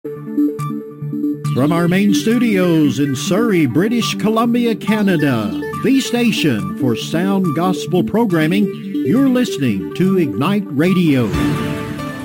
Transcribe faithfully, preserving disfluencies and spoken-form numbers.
From our main studios in Surrey, British Columbia, Canada, the station for sound gospel programming, you're listening to Ignite Radio.